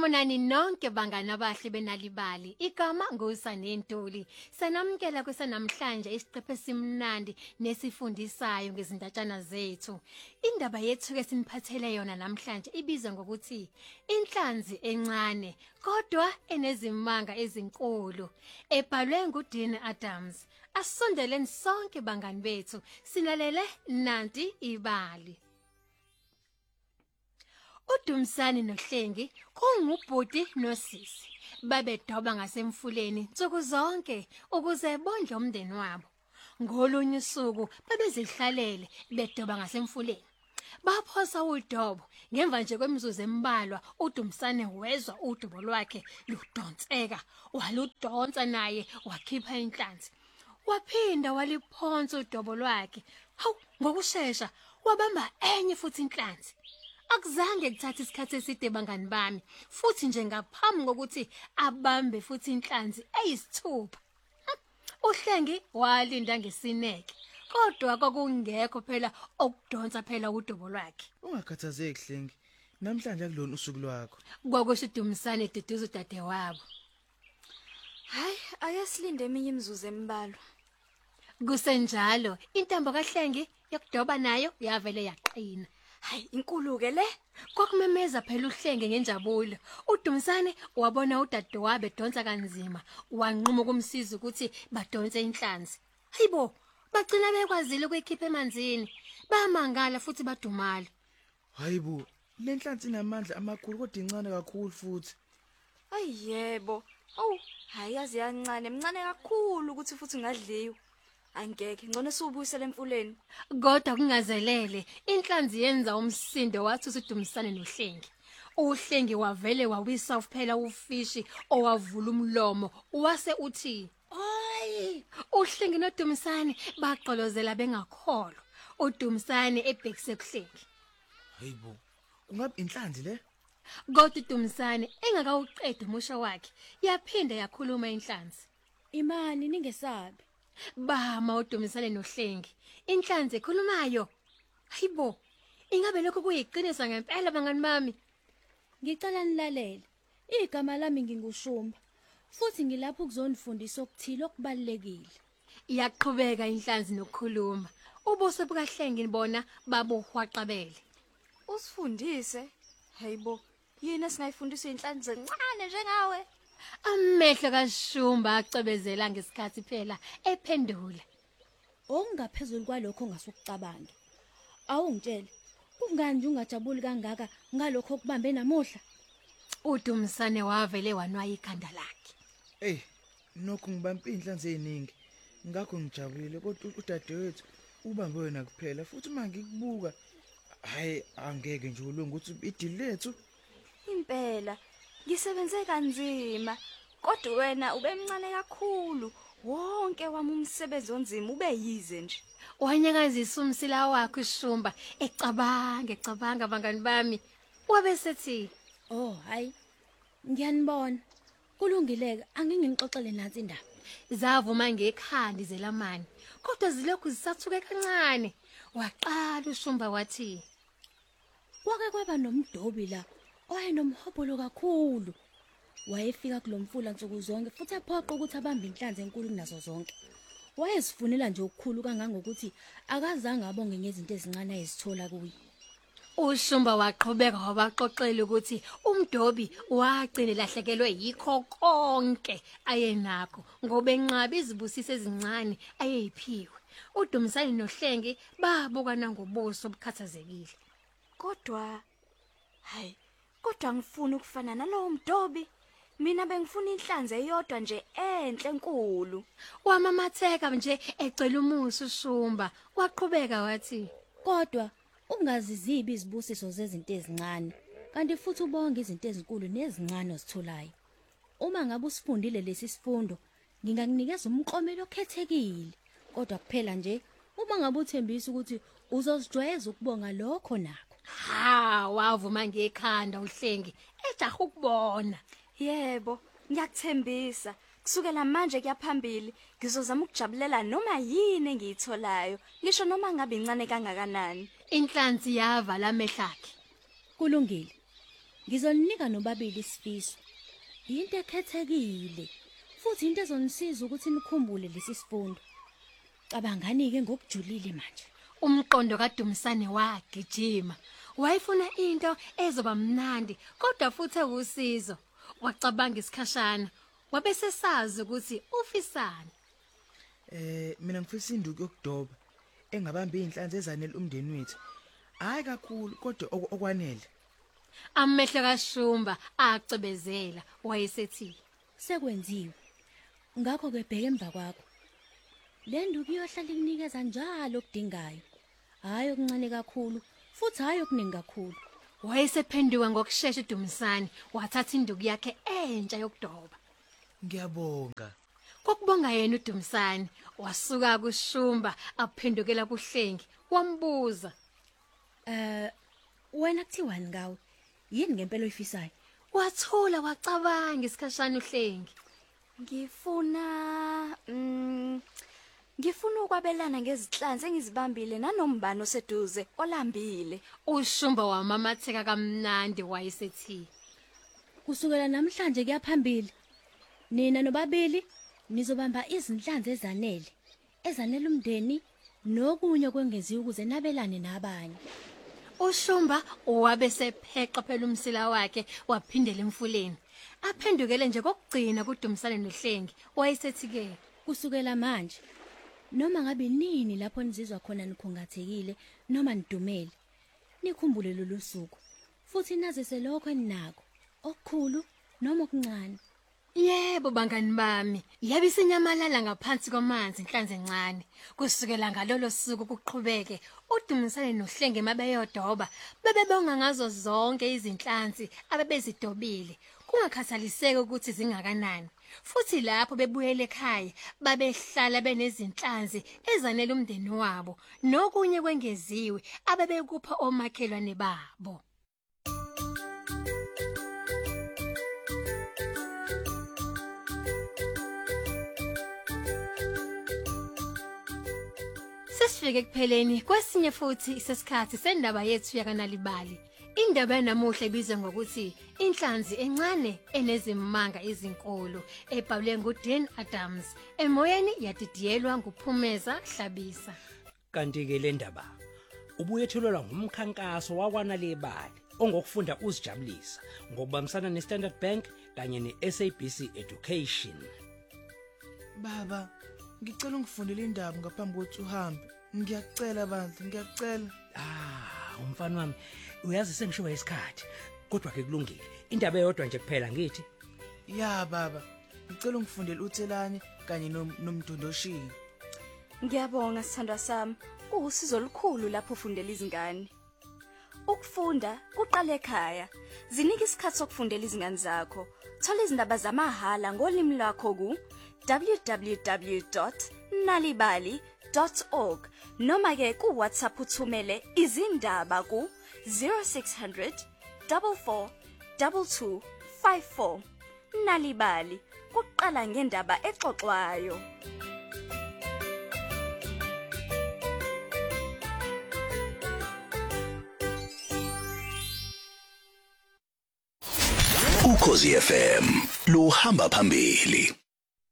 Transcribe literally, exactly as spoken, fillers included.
Sanibonani nonke bangani abahle benalibali. Igama nguSanentuli. Sanamkela kusanamhlanje isiqephu esimnandi nesifundisayo ngezindatshana zethu. Indaba yethu ke siniphathele yona namhlanje ibizwa ngokuthi inhlanzi encane kodwa enezimanga ezinkulu. Ebhalwe nguDean Adams. Asondeleni sonke bangani bethu silalele nanti ibali. uDumsane noHlengi kungubhuti nosisi babedoba ngasemfuleni nsuku zonke ukuze bondle umndeni wabo. Ngolunye usuku babezihlalele bedoba ngasemfuleni. Baphosa udobo ngemva nje kwemizuzu embalwa uDumsane wezwa udubo lwakhe ludonseka waludonsa naye wakhipha inhlanzi. Waphinda waliphonsa udobo lwakhe. Hawu ngokusheshsha wabamba enye futhi inhlanzi. Akuzange kuthatha isikhathi eside bangani bami futhi nje ngaphambi kokuthi abambe futhi inhlanzi eyisithupha. uHlengi walinda ngesineke kodwa kwakungekho phela okudonsa phela udubo lwakhe. Ungakhathazeki Hlengi, namhlanje akulona usuku lwakho. Kwakusho uDumsane eduduza udadewabo. Hayi, ayasilinde eminye imizuzu embalwa. Kusenjalo intambo kaHlengi yokudoba nayo yavele yaqina. Hayi, inkulu ke le. Kwakumemeza phela uHlengi ngenjabulo. uDumsane wabona udadewabo edonsa kanzima, wanquma ukumsiza ukuthi badonse inhlanzi. Hayibo, bagcina bekwazile ukuyikhipha emanzini. Bamangala futhi badumala. Hayibo, le nhlanzi inamandla amakhulu kodwa incane kakhulu futhi. Ayi yebo. Awu, hayi yazi yancane, emncane kakhulu ukuthi futhi ngadliwa. Angeke ngcono subuyisele emfuleni. Kodwa kungazelele inhlanzi yenza umsindo wathi uDumsane noHlengi. uHlengi wavele wawisa kuphela ufishi owavula umlomo wase uthi hayi. uHlengi noDumsane baqolozela bengakholwa. uDumsane ebhekise kuHlengi. Hayibo, kungabe inhlanzi le? Kodwa uDumsane engakawuqeda umusha wakhe yaphinda yakhuluma inhlanzi. Imani ningesabi. Bama uDumsane noHlengi. Inhlanzi ekhulumayo. Hayibo, ingabe lokho kuyiqiniso ngempela bangani bami? Ngicela nilalele. Igama lami nginguShumba. Futhi ngilapho ukuzonifundisa okuthile okubalekile. Iyaqhubeka inhlanzi nokukhuluma. Ubuso bukaHlengi bona babuhwaqabele. Usifundise. Hayibo, yini singayifundisa inhlanzi encane njengawe? Amehlo kaShumba acebezela ngesikhathi phela ephendula. Okungaphezulu kwalokho ongasukucabange. Awungitshele, kungani nje ungajabuli kangaka ngalokho okubambe namuhla? uDumsane wavele wanwaya ikhanda lakhe. Ey, nokho ngibambe inhlanzi eziningi. Ngakho ngijabulile kodwa udadewethu ubambe wena kuphela futhi manje ngikubuka. Hayi, angeke nje ulungu ukuthi idili lethu. Impela ngisebenze kanzima kodwa wena ubemncane kakhulu. Wonke wami umsebenzi onzima ube yize nje. Wanyakazisa umsila wakhe uShumba ecabanga ecabanga bangani bami. Wabesethi, "Oh, hayi. Ngiyanibona. Kulungileke angingixoxele nansi indaba." Zavuma ngekhandi zelamani kodwa zilokhu zisathuke kancane. Waqala uShumba wathi, "Kwake kwaba nomdobi la owayenomhobholo kakhulu. Wayefika kulomfula nsuku zonke futhi ephoqa ukuthi abambe inhlanzi enkulu kunazo zonke. Wayesifunela nje ukukhulu kangangokuthi akazange abonge ngezinto ezincane ayizithola kuye." uShumba waqhubeka wabaxoxela ukuthi umdobi wagcina lahlekelwe yikho konke ayenakho ngoba enqaba izibusise ezincane ayeyiphiwe. uDumsane noHlengi babukana ngobuso obukhathazekile. Kodwa hayi, kodwa ngifuna ukufana nalowo mdobi. Mina bengifuna inhlanzi eyodwa nje enhle enkulu. Wamamatheka nje ecela umusa uShumba. Waqhubeka wathi, "Kodwa ungazizibi izibusiso zezinto ezincane, kanti futhi ubonge izinto ezinkulu nezincane ozitholayo. Uma ngabe usifundile lesi sifundo, ngingakunikeza umklomelo okhethekile. Kodwa kuphela nje uma ngabe uthembisa ukuthi uzozijwayeza ukubonga lokho nakho." Ha, wavuma ngekhanda uHlengi ejaha ukubona. Yebo, ngiyakuthembisa. Kusukela manje kuyaphambili ngizozama ukujabulela noma yini engiyitholayo, ngisho noma ngabe incane kangakanani. Inhlanzi yavala amehlo akhe. "Kulungile. ngizolinika nobabili isifiso. Into ekhethekile futhi into ezonisiza ukuthi nikhumbule lesi sifundo. Cabangani ke ngokujulile manje. Umqondo kaDumisane wagijima. Wayefuna into ezoba mnandi kodwa futhi ekusizo. Wacabanga isikhashana. Wabe sesazi ukuthi ufisani. Eh mina ngifisa induku yokudoba engabamba inhlanzi ezanele umndeni wethu. Hayi kakhulu kodwa ok- okwanele. Amehlo kaShumba acebezela wayesethi Sekwenziwe. Ngakho ke bheka emva kwakho. Le nduku iyohlala ikunikeza njalo okudingayo. Hayi okuncane kakhulu futhi hayi okuningi kakhulu. wayesephenduka ngokusheshsha uDumisane wathatha induku yakhe entsha yokudoba. Ngiyabonga. Kokubonga yena uDumisane wasuka kuShumba aphendukela kuHlengi wambuza Eh wena kuthiwani ngawe? Yini ngempela oyifisayo? wathula wacabanga isikhashana uHlengi. Ngifuna mm ngifuna ukwabelana ngezinhlanzi engizibambile nanombani oseduze olambile. uShumba wamamatheka kamnandi wayesethi Kusukela namhlanje kuyaphambili. Nina nobabili nizobamba izinhlanzi ezanele. Ezanele umndeni nokunye kwengeziwe ukuze nabelane nabanye. uShumba wabe sepheqa phela umsila wakhe waphindela emfuleni. Aphendukele nje kokugcina kuDumisane noHlengi wayesethi ke Kusukela manje noma ngabe nini lapho nizizwa khona nikhungathekile noma nidumele. Nikhumbule lolu suku. Futhi nazise lokho eninako. Okukhulu noma okuncane. yebo bangani bami yabe sinyamalala ngaphansi kwamanzi inhlanzi encane. Kusukela ngalolo suku kuqhubeke uDumisane noHlengi mabeyodoba bebebonga ngazo zonke izinhlanzi abebezidobile kungakhathaliseki ukuthi zingakanani. Futhi lapho bebuyele ekhaya babehlala benezinhlanzi ezanele umndeni wabo nokunye kwengeziwe abebekupha omakhelwane babo. Sesifike kupheleni kwesinye futhi isesikhathi sendaba yethu yakanalibali. Indaba yanamuhla ibizwa ngokuthi inhlanzi encane enezimanga ezinkulu ebhalwe nguDean Adams. Emoyeni yadidiyelwa nguPhumeza Hlabisa. Kanti ke le ndaba ubuyethelelwa ngumkhankaso wakwanalebali ongokufunda uzijabulisa ngokubambisana neStandard Bank kanye neS A B C Education. Baba, ngicela ungifundele indaba ngaphambi kokuthi uhambe. Ngiyacela bandla, ngiyacela. Ah, umfana wami uyazi sengishiwa isikhathi kodwa ke kulungile. Indaba eyodwa nje kuphela ngithi. Ya baba, ngicela ungifundele uThelani kanye nom- nomdondoshini. Ngiyabonga sithandwa sami. Kuusizo olukhulu lapho ufundela izingane. Ukufunda kuqala ekhaya. Zinika isikhathi sokufundela izingane zakho. Thola izindaba zamahala ngolimi lwakho ku w w w dot nalibali dot org noma ke ku WhatsApp uthumele izindaba ku zero six hundred four four two two five four. Nalibali kuqala ngendaba exoxwayo. Ukhozi F M luhamba phambili.